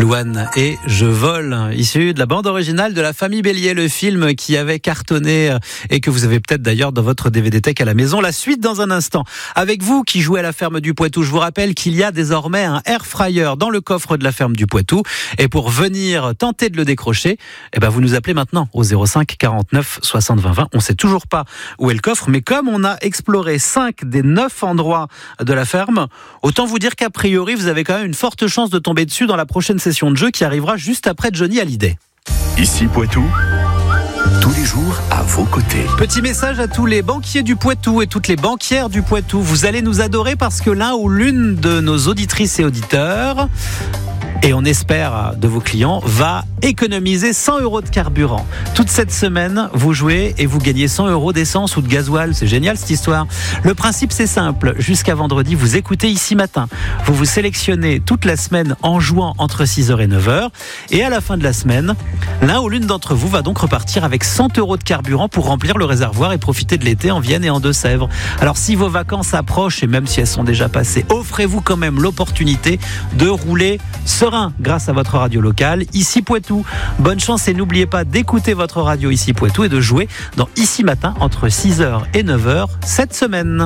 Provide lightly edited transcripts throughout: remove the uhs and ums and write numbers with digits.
Louane et Je vole, issu de la bande originale de La Famille Bélier, le film qui avait cartonné et que vous avez peut-être d'ailleurs dans votre DVD-thèque à la maison. La suite dans un instant. Avec vous qui jouez à la ferme du Poitou, je vous rappelle qu'il y a désormais un air fryer dans le coffre de la ferme du Poitou. Et pour venir tenter de le décrocher, vous nous appelez maintenant au 05 49 60 20 20. On sait toujours pas où est le coffre, mais comme on a exploré 5 des 9 endroits de la ferme, autant vous dire qu'a priori, vous avez quand même une forte chance de tomber dessus dans la prochaine session de jeu qui arrivera juste après Johnny Hallyday. Ici Poitou, tous les jours à vos côtés. Petit message à tous les banquiers du Poitou et toutes les banquières du Poitou. Vous allez nous adorer parce que l'un ou l'une de nos auditrices et auditeurs, et on espère de vos clients, va économiser 100 € de carburant. Toute cette semaine, vous jouez et vous gagnez 100 € d'essence ou de gasoil. C'est génial cette histoire. Le principe, c'est simple. Jusqu'à vendredi, vous écoutez Ici Matin. Vous vous sélectionnez toute la semaine en jouant entre 6h et 9h. Et à la fin de la semaine, l'un ou l'une d'entre vous va donc repartir avec 100 € de carburant pour remplir le réservoir et profiter de l'été en Vienne et en Deux-Sèvres. Alors si vos vacances approchent, et même si elles sont déjà passées, offrez-vous quand même l'opportunité de rouler serein grâce à votre radio locale, Ici Poitou. Bonne chance et n'oubliez pas d'écouter votre radio Ici Poitou et de jouer dans Ici Matin entre 6h et 9h cette semaine.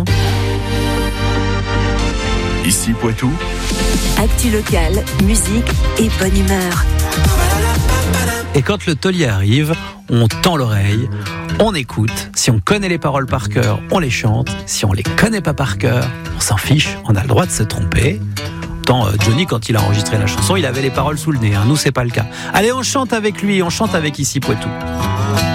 Ici Poitou, actu locale, musique et bonne humeur. Et quand le taulier arrive, on tend l'oreille, on écoute. Si on connaît les paroles par cœur, on les chante. Si on les connaît pas par cœur, on s'en fiche, on a le droit de se tromper. Johnny, quand il a enregistré la chanson, il avait les paroles sous le nez. Nous, c'est pas le cas. Allez, on chante avec lui, on chante avec Ici Poitou.